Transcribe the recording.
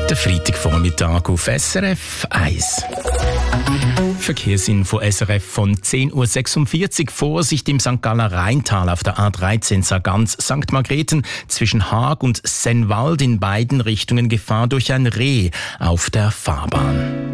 Der Freitagvormittag auf SRF 1. Verkehrsinfo SRF von 10.46 Uhr. Vorsicht im St. Galler Rheintal auf der A13 Sargans St. Margrethen zwischen Haag und Sennwald in beiden Richtungen Gefahr durch ein Reh auf der Fahrbahn.